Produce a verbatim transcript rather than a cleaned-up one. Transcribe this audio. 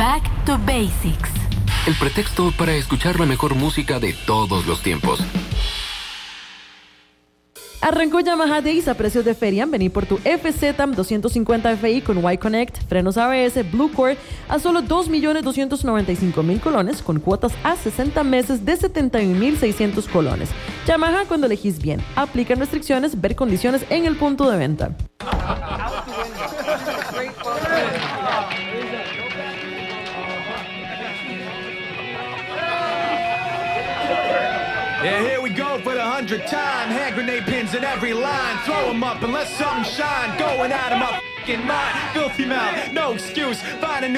Back to Basics. El pretexto para escuchar la mejor música de todos los tiempos. Arrancó Yamaha Days a precios de feria. Vení por tu F Z doscientos cincuenta F I con Y-Connect, frenos A B S, Blue Core a solo dos millones doscientos noventa y cinco mil colones con cuotas a sesenta meses de setenta y un mil seiscientos colones. Yamaha, cuando elegís bien. Aplican restricciones, ver condiciones en el punto de venta. Yeah, here we go for the hundredth time. Hand grenade pins in every line. Throw them up and let something shine. Going out of my f***ing mind. Filthy mouth, no excuse. Find a new